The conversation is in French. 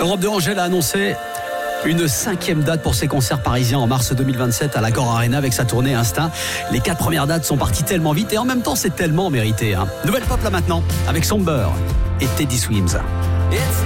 Europe 2 Angèle a annoncé une 5e date pour ses concerts parisiens en mars 2027 à l'Accor Arena avec sa tournée Instinct. Les 4 premières dates sont parties tellement vite et en même temps c'est tellement mérité. Nouvelle pop là maintenant avec Somber et Teddy Swims.